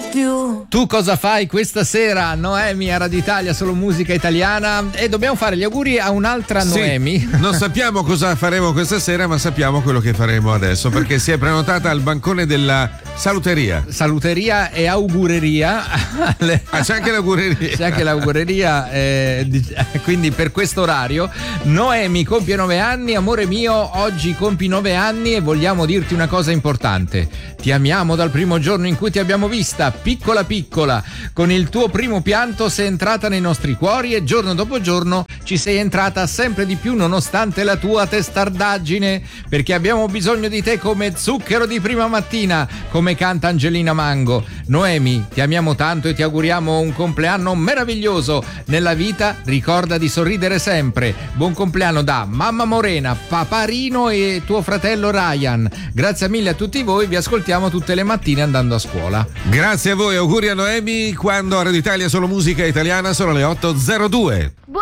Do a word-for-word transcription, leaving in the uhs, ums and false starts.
più. Tu cosa fai questa sera? Noemi a Radio Italia, solo musica italiana, e dobbiamo fare gli auguri a un'altra Sì, Noemi. non sappiamo cosa faremo questa sera, ma sappiamo quello che faremo adesso, perché si è prenotata al bancone della saluteria. Saluteria e augureria. Ah, c'è anche l'augureria. C'è anche l'augureria, eh, quindi per questo orario. Noemi compie nove anni, amore mio, oggi compi nove anni e vogliamo dirti una cosa importante. Ti amiamo dal primo giorno in cui ti abbiamo vista, piccola piccola. Con il tuo primo pianto sei entrata nei nostri cuori e giorno dopo giorno ci sei entrata sempre di più nonostante la tua testardaggine, perché abbiamo bisogno di te come zucchero di prima mattina, come canta Angelina Mango. Noemi, ti amiamo tanto e ti auguriamo un compleanno meraviglioso. Nella vita ricorda di sorridere sempre. Buon compleanno da mamma Morena, papà Rino e tuo fratello Ryan. Grazie mille a tutti voi, vi ascoltiamo tutte le mattine andando a scuola. Grazie a voi, auguri a Noemi. Quando a Radio Italia solo musica italiana sono le otto e zero due.